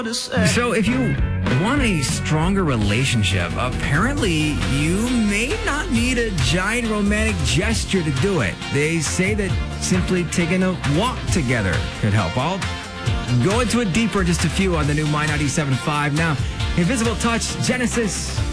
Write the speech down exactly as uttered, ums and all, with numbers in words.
more to say. So if you want a stronger relationship, apparently you may not need a giant romantic gesture to do it. They say that simply taking a walk together could help. I'll go into it deeper in just a few on the new My ninety-seven point five. Now, Invisible Touch, Genesis.